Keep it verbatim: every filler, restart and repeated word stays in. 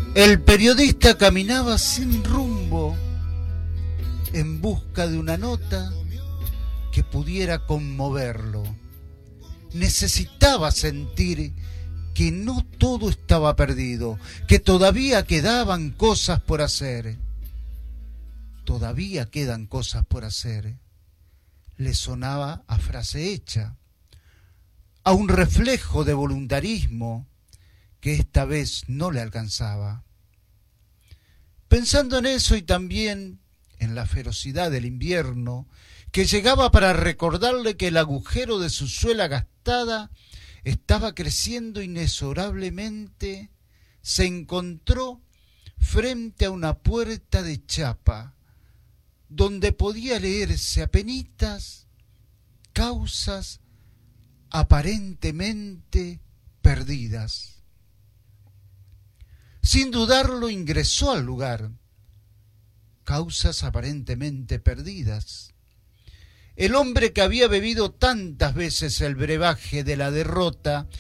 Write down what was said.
El periodista caminaba sin rumbo en busca de una nota que pudiera conmoverlo. Necesitaba sentir que no todo estaba perdido, que todavía quedaban cosas por hacer. Todavía quedan cosas por hacer. Le sonaba a frase hecha, a un reflejo de voluntarismo que esta vez no le alcanzaba. Pensando en eso y también en la ferocidad del invierno, que llegaba para recordarle que el agujero de su suela gastada estaba creciendo inexorablemente, se encontró frente a una puerta de chapa, donde podía leerse apenitas causas aparentemente perdidas. Sin dudarlo ingresó al lugar. Causas aparentemente perdidas. El hombre que había bebido tantas veces el brebaje de la derrota